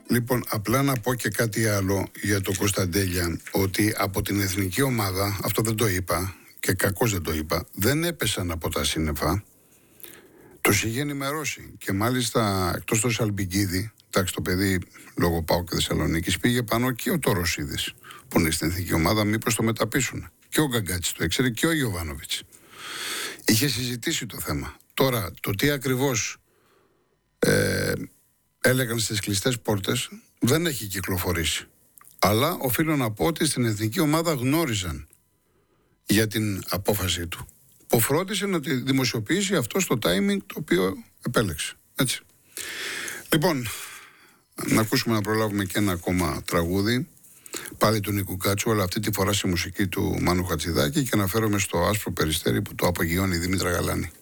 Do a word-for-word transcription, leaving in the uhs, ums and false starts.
Λοιπόν, απλά να πω και κάτι άλλο για το Κωνσταντέλια, ότι από την εθνική ομάδα, αυτό δεν το είπα και κακώς δεν το είπα, δεν έπεσαν από τα σύννεφα. Τους είχε ενημερώσει και μάλιστα εκτός του Σαλμπικίδη, εντάξει, το παιδί λόγω ΠΑΟΚ και Θεσσαλονίκης πήγε πάνω και ο Τωροσίδης που είναι στην εθνική ομάδα, μήπως το μεταπίσουν. Και ο Γκαγκάτσης το ήξερε και ο Γιοβάνοβιτς. Είχε συζητήσει το θέμα. Τώρα, το τι ακριβώς ε, έλεγαν στις κλειστές πόρτες δεν έχει κυκλοφορήσει. Αλλά οφείλω να πω ότι στην εθνική ομάδα γνώριζαν για την απόφαση του, που φρόντισε να τη δημοσιοποιήσει αυτό στο timing το οποίο επέλεξε. Έτσι. Λοιπόν, να ακούσουμε, να προλάβουμε και ένα ακόμα τραγούδι, πάλι του Νίκου Κάτσου, αλλά αυτή τη φορά σε μουσική του Μάνου Χατζηδάκη, και αναφέρομαι στο Άσπρο Περιστέρι που το απογειώνει η Δήμητρα Γαλάνη.